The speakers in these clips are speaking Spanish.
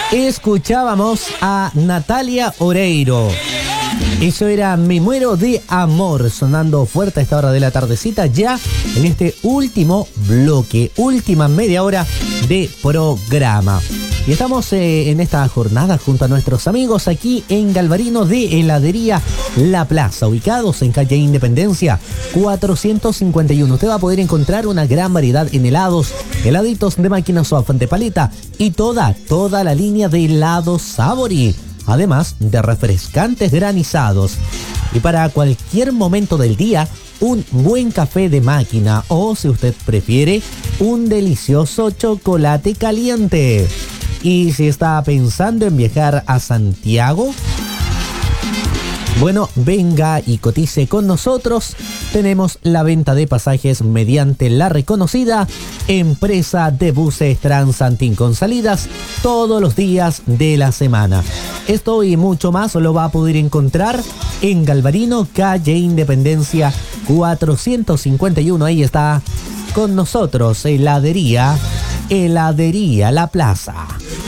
Escuchábamos a Natalia Oreiro. Eso era Me Muero de Amor, sonando fuerte a esta hora de la tardecita, ya en este último bloque, última media hora de programa. Y estamos en esta jornada junto a nuestros amigos aquí en Galvarino de Heladería La Plaza, ubicados en calle Independencia 451. Usted va a poder encontrar una gran variedad en helados, heladitos de máquina soft de paleta y toda la línea de helados Sabori, además de refrescantes granizados. Y para cualquier momento del día, un buen café de máquina o, si usted prefiere, un delicioso chocolate caliente. Y si está pensando en viajar a Santiago, bueno, venga y cotice con nosotros. Tenemos la venta de pasajes mediante la reconocida empresa de buses Transantin, con salidas todos los días de la semana. Esto y mucho más lo va a poder encontrar en Galvarino, calle Independencia 451. Ahí está con nosotros Heladería La Plaza.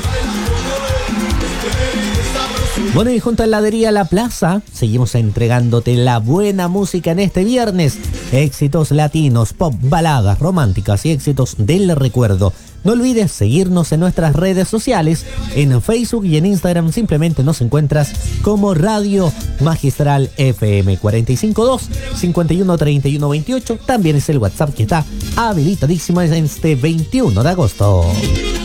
Bueno, y junto a Heladería La Plaza, seguimos entregándote la buena música en este viernes. Éxitos latinos, pop, baladas románticas y éxitos del recuerdo. No olvides seguirnos en nuestras redes sociales. En Facebook y en Instagram simplemente nos encuentras como Radio Magistral FM 452-513128. También es el WhatsApp que está habilitadísimo en este 21 de agosto.